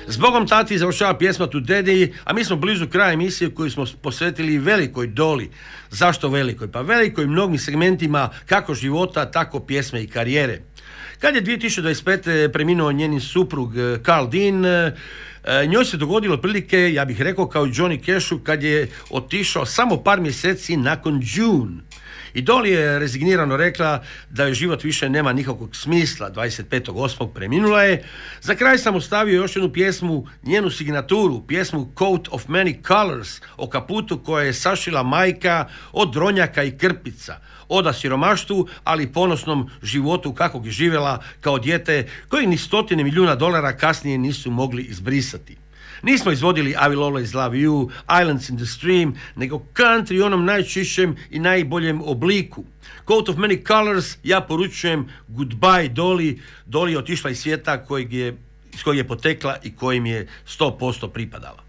Zbogom tati završava pjesma To Daddy, a mi smo blizu kraja emisije koju smo posvetili velikoj Doli. Zašto velikoj? Pa velikoj mnogim segmentima kako života, tako pjesme i karijere. Kad je 2025. preminuo njenin suprug Carl Dean, njoj se dogodilo prilike, ja bih rekao kao i Johnny Cashu, kad je otišao samo par mjeseci nakon June. I Dolly je rezignirano rekla da joj život više nema nikakvog smisla. 25.8. preminula je. Za kraj sam ostavio još jednu pjesmu, njenu signaturu, pjesmu Coat of Many Colors, o kaputu koja je sašila majka od dronjaka i krpica. Oda siromaštvu, ali ponosnom životu kakvog je živjela kao dijete koji ni $100 milijuna kasnije nisu mogli izbrisati. Nismo izvodili I Will Always Love You, Islands in the Stream, nego country u onom najčišćem i najboljem obliku. Coat of Many Colors, ja poručujem goodbye Dolly. Dolly je otišla iz svijeta iz kojeg je potekla i kojim je 100% pripadala.